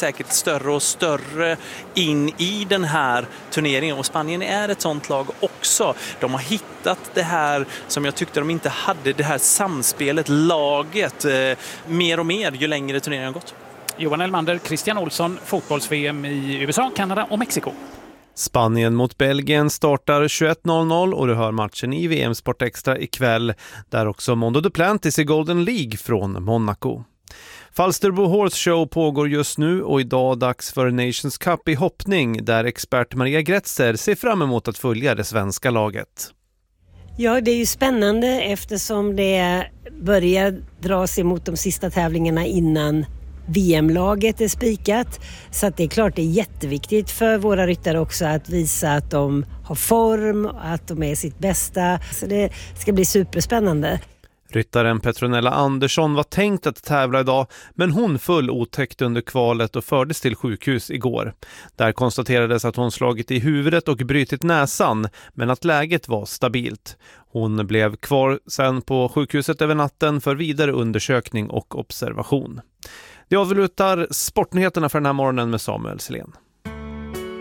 säkert större och större in i den här turneringen, och Spanien är ett sånt lag också. De har hittat det här som jag tyckte de inte hade, det här samspelet, laget, mer och mer ju längre turneringen har gått. Johan Elmander, Christian Olsson, fotbolls-VM i USA, Kanada och Mexiko. Spanien mot Belgien startar 21.00 och du hör matchen i VM Sport Extra ikväll, där också Mondo Duplantis i Golden League från Monaco. Falsterbo Horse Show pågår just nu och idag dags för Nations Cup i hoppning, där expert Maria Gretzer ser fram emot att följa det svenska laget. Ja, det är ju spännande eftersom det börjar dra sig mot de sista tävlingarna innan VM-laget är spikat. Så att det är klart det är jätteviktigt för våra ryttare också att visa att de har form, att de är sitt bästa. Så det ska bli superspännande. Ryttaren Petronella Andersson var tänkt att tävla idag, men hon föll otäckt under kvalet och fördes till sjukhus igår. Där konstaterades att hon slagit i huvudet och brytit näsan, men att läget var stabilt. Hon blev kvar sen på sjukhuset över natten för vidare undersökning och observation. Det avslutar sportnyheterna för den här morgonen med Samuel Selén.